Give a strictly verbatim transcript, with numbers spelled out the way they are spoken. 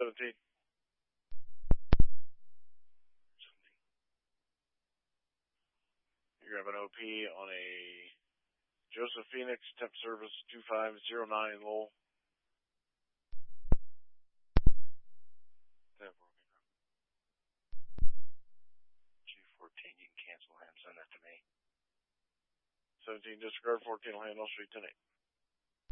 seventeen. You're going to have an O P on a Joseph Phoenix, temp service two five zero nine Lowell. G fourteen, you can cancel him, send that to me. seventeen, disregard, fourteen will handle, street ten eight.